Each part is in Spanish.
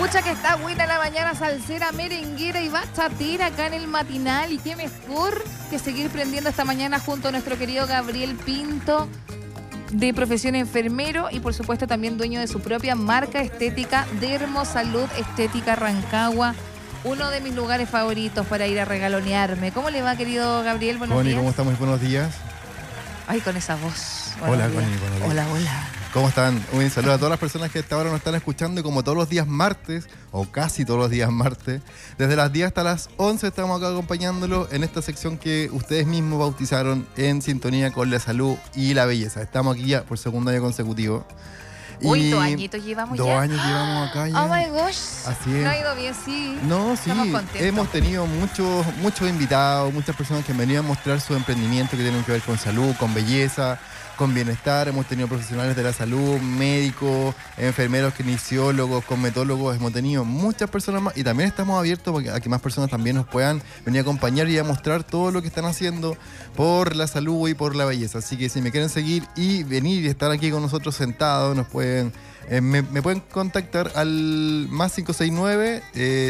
Pucha que está buena la mañana salsera, merenguera y bachatera acá en el matinal. Y qué mejor que seguir prendiendo esta mañana junto a nuestro querido Gabriel Pinto, de profesión enfermero y por supuesto también dueño de su propia marca estética, Dermosalud Estética Rancagua. Uno de mis lugares favoritos para ir a regalonearme. ¿Cómo le va, querido Gabriel? Buenos días. ¿Cómo estamos? Buenos días. Ay, con esa voz. Hola, Connie, buenos días. Hola, hola. ¿Cómo están? Un saludo a todas las personas que hasta ahora nos están escuchando y como todos los días martes, o casi todos los días martes, desde las 10 hasta las 11 estamos acá acompañándolos en esta sección que ustedes mismos bautizaron En Sintonía con la Salud y la Belleza. Estamos aquí ya por segundo año consecutivo. Uy, 2 añitos llevamos ya. 2 años llevamos acá ya. Oh my gosh. Así es. No ha ido bien, sí. No, sí. Estamos contentos. Hemos tenido muchos invitados, muchas personas que han venido a mostrar su emprendimiento que tienen que ver con salud, con belleza, con bienestar. Hemos tenido profesionales de la salud, médicos, enfermeros, kinesiólogos, cosmetólogos. Hemos tenido muchas personas más y también estamos abiertos a que más personas también nos puedan venir a acompañar y a mostrar todo lo que están haciendo por la salud y por la belleza. Así que si me quieren seguir y venir y estar aquí con nosotros sentados, nos pueden me pueden contactar al más 569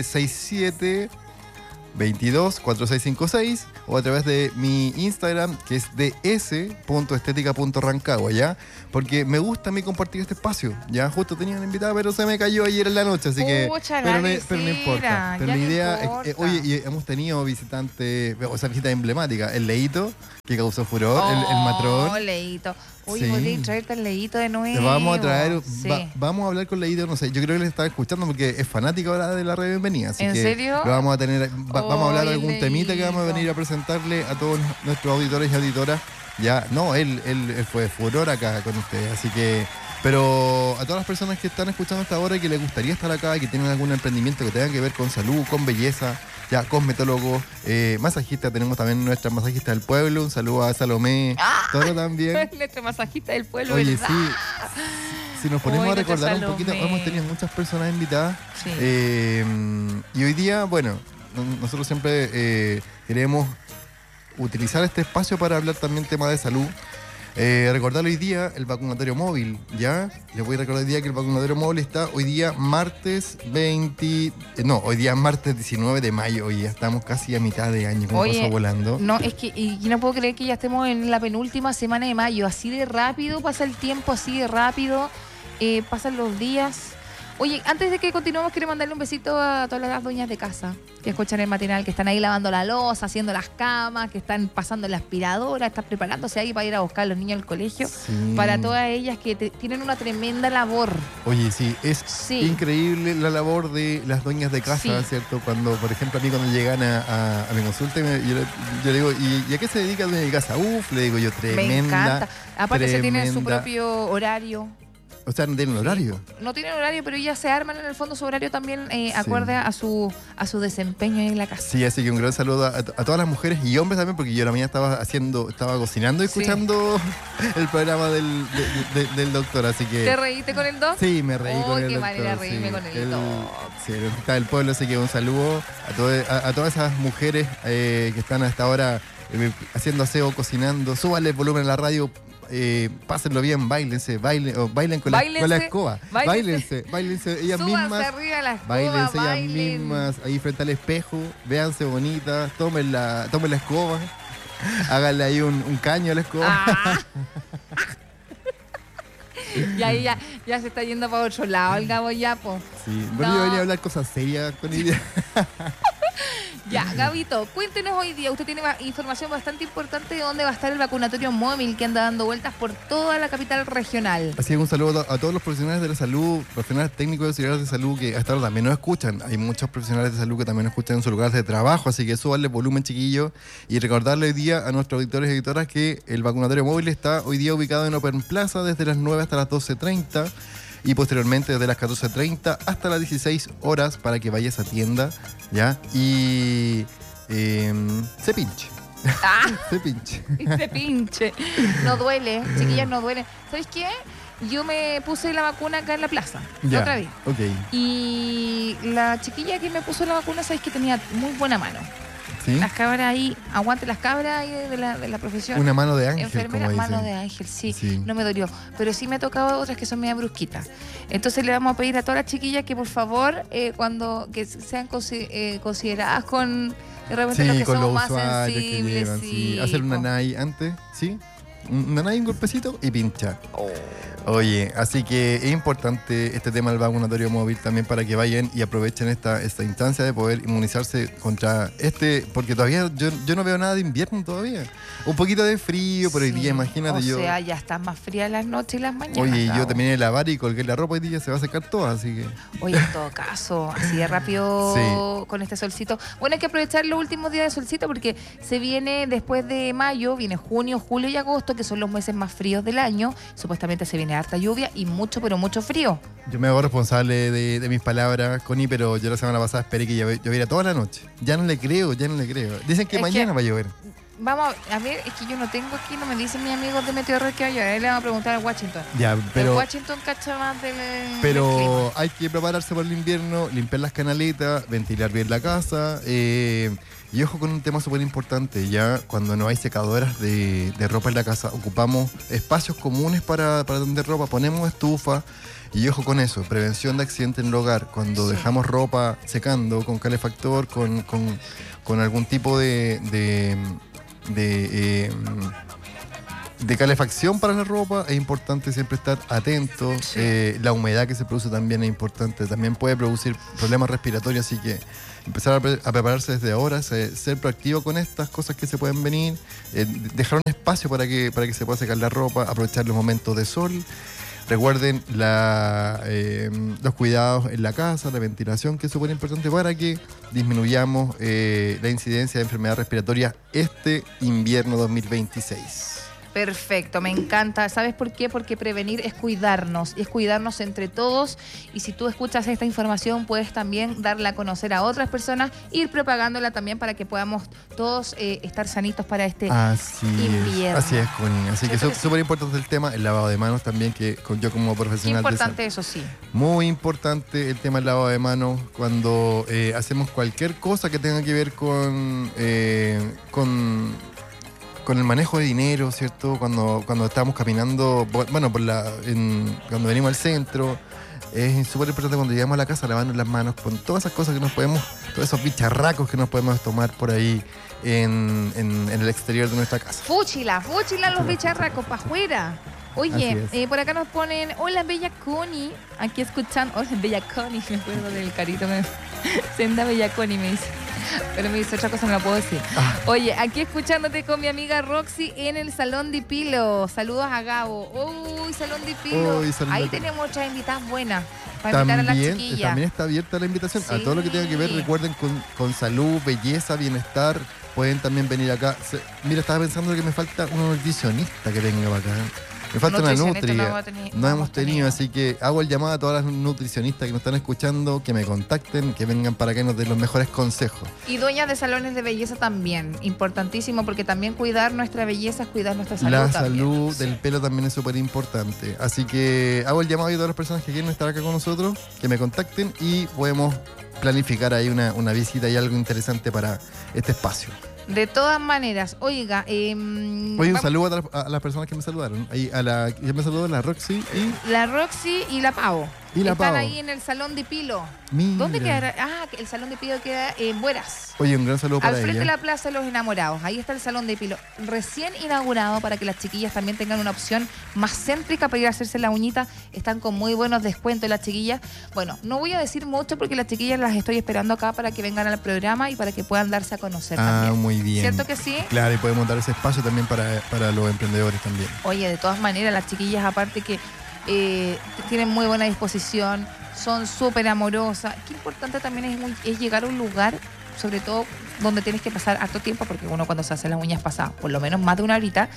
67 22 4656 o a través de mi Instagram, que es ds.estética.rancagua, ¿ya? Porque me gusta a mí compartir este espacio, ¿ya? Justo tenía una invitada, pero se me cayó ayer en la noche, así que... pero no importa. Pero la idea es... Oye, y hemos tenido visitantes, o sea, visitas emblemáticas. El Leito, que causó furor, el Matrón. Leito. Oye, Sí. podría traerte el Leito de nuevo. Te vamos a traer, Sí. vamos a hablar con Leito, no sé, yo creo que le estaba escuchando porque es fanático ahora de la red Bienvenida, así ¿En que serio? lo vamos a tener, vamos a hablar de algún Leito. temita que vamos a venir a presentarle a todos nuestros auditores y auditoras. Ya, no, él fue de furor acá con ustedes, así que... Pero a todas las personas que están escuchando hasta ahora y que les gustaría estar acá y que tienen algún emprendimiento que tenga que ver con salud, con belleza, ya, cosmetólogos, masajistas, tenemos también nuestra masajista del pueblo, un saludo a Salomé, Toro también. Nuestro masajista del pueblo, Oye, ¿verdad? sí, si nos ponemos Uy, a recordar un nuestra poquito, Salomé. hemos tenido muchas personas invitadas Sí. y hoy día, bueno, nosotros siempre queremos utilizar este espacio para hablar también temas de salud. Recordar hoy día el vacunatorio móvil, ¿ya? Les voy a recordar hoy día que el vacunatorio móvil está hoy día martes 19 de mayo. Hoy ya estamos casi a mitad de año, como Oye, pasó volando. No, es que y no puedo creer que ya estemos en la penúltima semana de mayo. Así de rápido pasa el tiempo, así de rápido pasan los días. Oye, antes de que continuemos, quiero mandarle un besito a todas las dueñas de casa que escuchan el matinal, que están ahí lavando la loza, haciendo las camas, que están pasando la aspiradora, están preparándose ahí para ir a buscar a los niños al colegio. Sí. Para todas ellas que tienen una tremenda labor. Oye, sí, es Sí. increíble la labor de las dueñas de casa, Sí. ¿cierto? Cuando, por ejemplo, a mí cuando llegan a mi consulta, yo le digo, ¿y a qué se dedica la dueña de casa? Uf, le digo yo, tremenda. Me encanta. Aparte se tienen su tremenda. propio horario. O sea, no tienen horario. No tienen horario, pero ellas se arman en el fondo su horario también acorde a su desempeño en la casa. Sí, así que un gran saludo a todas las mujeres y hombres también, porque yo la mía estaba cocinando y Sí. escuchando el programa del doctor, así que... ¿Te reíste con el doc? Sí, me reí con el qué doctor. manera de reírme sí. con el doc. Sí, el doctor del pueblo, así que un saludo a todas esas mujeres que están hasta ahora haciendo aseo, cocinando. Súbanle el volumen a la radio. Pásenlo bien, bailen con la escoba. Báilense ellas Súbanse mismas. arriba a la escoba, Báilense ellas bailen. mismas, ahí frente al espejo, véanse bonitas, tomen la escoba, háganle ahí un caño a la escoba. Ah. Y ahí ya se está yendo para otro lado el Gabo ya, po. Sí, bueno, No. yo venía a hablar cosas serias con ella. Ya, Gabito, cuéntenos hoy día. Usted tiene información bastante importante de dónde va a estar el vacunatorio móvil que anda dando vueltas por toda la capital regional. Así que un saludo a todos los profesionales de la salud, profesionales técnicos y auxiliares de salud que hasta ahora también nos escuchan. Hay muchos profesionales de salud que también nos escuchan en sus lugares de trabajo, así que súbanle volumen, chiquillos. Y recordarle hoy día a nuestros auditores y auditoras que el vacunatorio móvil está hoy día ubicado en Open Plaza desde las 9 hasta las 12:30 y posteriormente desde las 14:30 hasta las 16 horas para que vaya a esa tienda, ¿ya? Y se pinche. Ah, Se pinche. se pinche. No duele, chiquillas, no duele. ¿Sabes qué? Yo me puse la vacuna acá en la plaza, Ya, otra vez. ok. Y la chiquilla que me puso la vacuna, ¿sabes que tenía muy buena mano? ¿Sí? Las cabras ahí, aguante las cabras ahí de la profesión. Una mano de ángel, Enfermera, como dicen. mano de ángel, sí, Sí. no me dolió. Pero sí me ha tocado otras que son media brusquitas. Entonces le vamos a pedir a todas las chiquillas que por favor, cuando que sean consideradas con de repente los Sí, que con somos los más usuarios que sensibles. llevan, sí. Hacer una po. NAI antes, ¿sí? Una NAI, un golpecito y pinchar. Oye, así que es importante este tema del vacunatorio móvil también para que vayan y aprovechen esta instancia de poder inmunizarse contra porque todavía yo no veo nada de invierno todavía. Un poquito de frío por el Sí, día, imagínate yo. O sea, ya están más frías las noches y las mañanas. Oye, yo Gabo. terminé de lavar y colgué la ropa hoy día, se va a secar toda, así que... Oye, en todo caso, así de rápido con este solcito. Bueno, hay que aprovechar los últimos días de solcito porque se viene después de mayo, viene junio, julio y agosto, que son los meses más fríos del año. Supuestamente se viene harta lluvia y mucho, pero mucho frío. Yo me hago responsable de mis palabras, Connie, pero yo la semana pasada esperé que lloviera toda la noche. Ya no le creo. Dicen que Es mañana va a llover. Vamos a ver, es que yo no tengo aquí, no me dicen mis amigos de Meteorred que va a llover. Le vamos a preguntar a Washington. Ya, El pero... Washington cacha más del Pero clima. hay que prepararse para el invierno, limpiar las canaletas, ventilar bien la casa. Y ojo con un tema súper importante, ya cuando no hay secadoras de ropa en la casa, ocupamos espacios comunes para tender ropa, ponemos estufa. Y ojo con eso, prevención de accidentes en el hogar. Cuando Sí. dejamos ropa secando con calefactor, con algún tipo de calefacción para la ropa, es importante siempre estar atento. Sí. La humedad que se produce también es importante, también puede producir problemas respiratorios, así que empezar a prepararse desde ahora, ser proactivo con estas cosas que se pueden venir, dejar un espacio para que se pueda secar la ropa, aprovechar los momentos de sol. Recuerden los cuidados en la casa, la ventilación, que es súper importante para que disminuyamos la incidencia de enfermedad respiratoria este invierno 2026. Perfecto, me encanta. ¿Sabes por qué? Porque prevenir es cuidarnos entre todos. Y si tú escuchas esta información, puedes también darla a conocer a otras personas, ir propagándola también para que podamos todos estar sanitos para este invierno. Así es, Connie. Así que ¿Cierto que sí? súper importante el tema, el lavado de manos también, que yo como Qué profesional importante de eso, sí. muy importante el tema del lavado de manos cuando hacemos cualquier cosa que tenga que ver con el manejo de dinero, ¿cierto? Cuando estamos caminando, bueno, cuando venimos al centro, es súper importante cuando llegamos a la casa lavarnos las manos con todas esas cosas todos esos bicharracos que nos podemos tomar por ahí en el exterior de nuestra casa. Fúchila los bicharracos para afuera. Oye, Así por acá nos ponen, hola Bella Connie, aquí escuchando, hola Bella Connie, me acuerdo del carito, Senda Bella Connie me dice, pero me dice otra cosa, no la puedo decir. Oye, aquí escuchándote con mi amiga Roxy en el Salón de Pilo, saludos a Gabo, uy, Salón de Pilo, Uy, Salón ahí de Pilo. tenemos otras invitadas buenas para invitar a las chiquillas. También está abierta la invitación a Sí. todo lo que tenga que ver, recuerden, con salud, belleza, bienestar. Pueden también venir acá. Mira, estaba pensando que me falta una nutricionista que venga para acá. Me falta una Nutricionista nutria. No hemos tenido, así que hago el llamado a todas las nutricionistas que nos están escuchando, que me contacten, que vengan para acá y nos den los mejores consejos. Y dueñas de salones de belleza también, importantísimo, porque también cuidar nuestra belleza es cuidar nuestra salud. La también. salud del pelo también es súper importante. Así que hago el llamado a todas las personas que quieren estar acá con nosotros, que me contacten y podemos planificar ahí una visita y algo interesante para este espacio. De todas maneras, oiga, Oye, un saludo a las personas que me saludaron. Ahí ya me saludó la Roxy y la Roxy y la Pavo. Y la están Pavo. ahí en el Salón de Pilo. Mira. ¿Dónde queda? El Salón de Pilo queda en Bueras. Oye, un gran saludo Al para frente ella. de la Plaza de los Enamorados. Ahí está el Salón de Pilo. Recién inaugurado para que las chiquillas también tengan una opción más céntrica para ir a hacerse la uñita. Están con muy buenos descuentos las chiquillas. Bueno, no voy a decir mucho porque las chiquillas las estoy esperando acá para que vengan al programa y para que puedan darse a conocer también. Muy bien. ¿Cierto que sí? Claro, y podemos dar ese espacio también para los emprendedores también. Oye, de todas maneras, las chiquillas, aparte que tienen muy buena disposición, son súper amorosas. Qué importante también es llegar a un lugar, sobre todo donde tienes que pasar harto tiempo, porque uno cuando se hace las uñas pasa por lo menos más de una horita,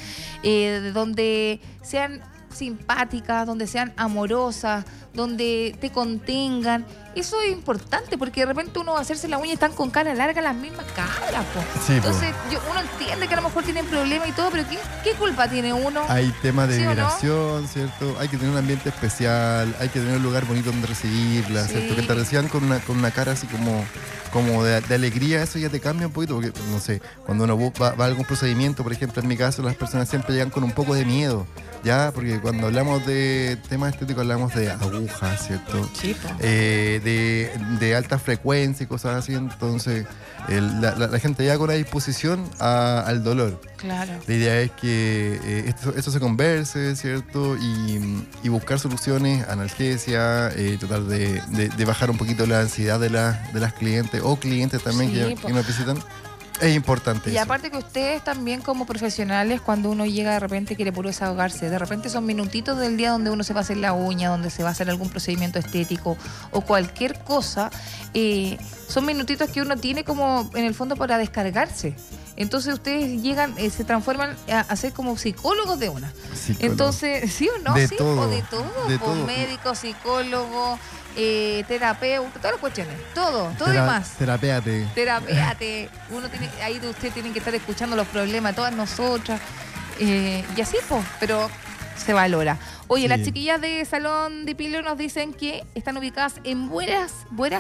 donde sean simpáticas, donde sean amorosas, donde te contengan eso es importante, porque de repente uno va a hacerse la uña y están con cara larga las mismas cabras, po. Sí, Entonces, uno entiende que a lo mejor tienen problemas y todo, pero ¿qué culpa tiene uno? Hay temas de ¿Sí o no? vibración, ¿cierto? Hay que tener un ambiente especial, hay que tener un lugar bonito donde recibirla, Sí. ¿cierto? Que te reciban con una cara así como de alegría, eso ya te cambia un poquito, porque, no sé, cuando uno va a algún procedimiento, por ejemplo, en mi caso, las personas siempre llegan con un poco de miedo, ¿ya? Porque cuando hablamos de temas estéticos hablamos de agujas, ¿cierto? Sí, po. De alta frecuencia y cosas así, entonces la gente llega con una disposición al dolor. Claro. La idea es que esto se converse, ¿cierto? Y buscar soluciones, analgesia, tratar de bajar un poquito la ansiedad de las clientes o clientes también Sí, que nos visitan. Es importante Y eso. aparte que ustedes también como profesionales, cuando uno llega de repente quiere puro desahogarse, de repente son minutitos del día donde uno se va a hacer la uña, donde se va a hacer algún procedimiento estético o cualquier cosa, son minutitos que uno tiene como en el fondo para descargarse. Entonces ustedes llegan, se transforman a ser como psicólogos de una. Psicólogo. Entonces, ¿sí o no? De Sí, todo, o de todo. de O todo. médico, psicólogo, terapeuta, todas las cuestiones. Todo y más. Terapéate. Terapéate, usted tiene que estar escuchando los problemas de todas nosotras, y así pues, pero se valora. Oye, Sí. las chiquillas de Salón de Pilo nos dicen que están ubicadas en Bueras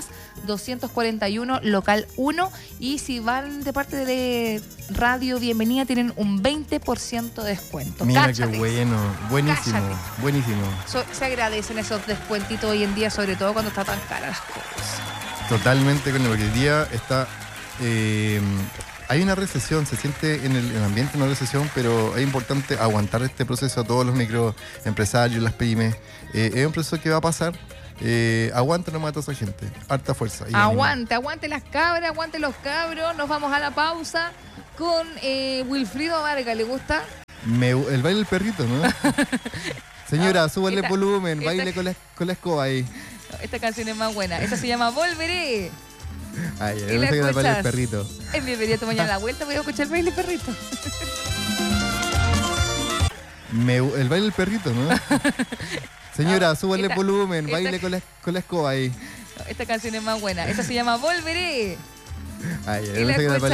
241, local 1, y si van de parte de Radio Bienvenida tienen un 20% de descuento. Mira Cáchate. qué bueno. Buenísimo. Cáchate. Buenísimo. Se agradecen esos descuentitos hoy en día, sobre todo cuando está tan cara las cosas. Totalmente, porque hoy día está... hay una recesión, se siente en el ambiente una recesión, pero es importante aguantar este proceso a todos los microempresarios, las pymes. Es un proceso que va a pasar. Aguanta nomás a toda esa gente. Harta fuerza. Y ánimo. Aguante las cabras, aguante los cabros. Nos vamos a la pausa con Wilfrido Vargas. ¿Le gusta? El baile del perrito, ¿no? Señora, súbale volumen, baile con la escoba ahí. Esta canción es más buena. Esta se llama Volveré. Ay, Y yo la pensé que era el baile del escuchas. perrito. En Bienvenida a mañana a la vuelta voy a escuchar el baile perrito. El baile del perrito, ¿no? Señora, súbale esta- volumen, esta- baile con la escoba ahí. Esta canción es más buena. Esta se llama Volveré. Ay, Y yo la pensé que era el baile